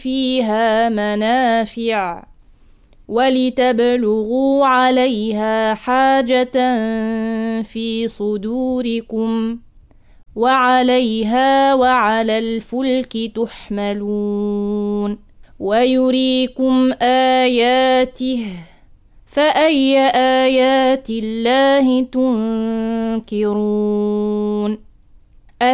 فيها منافع ولتبلغوا عليها حاجة في صدوركم وعليها وعلى الفلك تحملون ويريكم آياته فأي آيات الله تنكرون